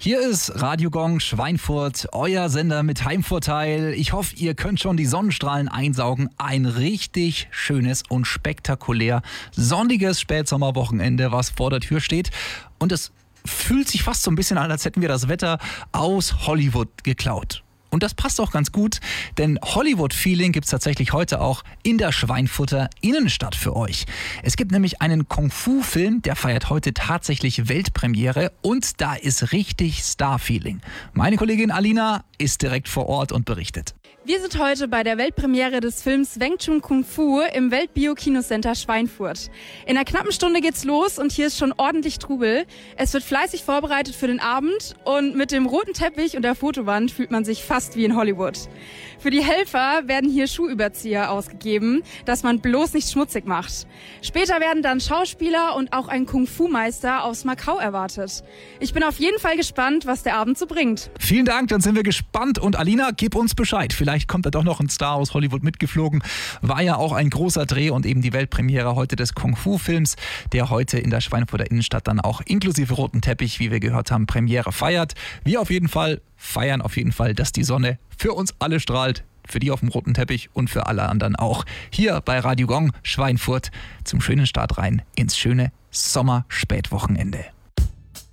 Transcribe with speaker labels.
Speaker 1: Hier ist Radio Gong Schweinfurt, euer Sender mit Heimvorteil. Ich hoffe, ihr könnt schon die Sonnenstrahlen einsaugen. Ein richtig schönes und spektakulär sonniges Spätsommerwochenende, was vor der Tür steht. Und es fühlt sich fast so ein bisschen an, als hätten wir das Wetter aus Hollywood geklaut. Und das passt auch ganz gut, denn Hollywood-Feeling gibt es tatsächlich heute auch in der Schweinfurter Innenstadt für euch. Es gibt nämlich einen Kung-Fu-Film, der feiert heute tatsächlich Weltpremiere und da ist richtig Star-Feeling. Meine Kollegin Alina ist direkt vor Ort und berichtet.
Speaker 2: Wir sind heute bei der Weltpremiere des Films Wing Chun Kung Fu im Weltbio-Kinocenter Schweinfurt. In einer knappen Stunde geht's los und hier ist schon ordentlich Trubel. Es wird fleißig vorbereitet für den Abend und mit dem roten Teppich und der Fotowand fühlt man sich fast wie in Hollywood. Für die Helfer werden hier Schuhüberzieher ausgegeben, dass man bloß nicht schmutzig macht. Später werden dann Schauspieler und auch ein Kung-Fu-Meister aus Macau erwartet. Ich bin auf jeden Fall gespannt, was der Abend so bringt.
Speaker 1: Vielen Dank, dann sind wir gespannt. Und Alina, gib uns Bescheid. Vielleicht kommt da doch noch ein Star aus Hollywood mitgeflogen. War ja auch ein großer Dreh und eben die Weltpremiere heute des Kung-Fu-Films, der heute in der Schweinfurter Innenstadt dann auch inklusive roten Teppich, wie wir gehört haben, Premiere feiert. Wir feiern auf jeden Fall, dass die Sonne für uns alle strahlt. Für die auf dem roten Teppich und für alle anderen auch. Hier bei Radio Gong Schweinfurt zum schönen Start rein ins schöne Sommerspätwochenende.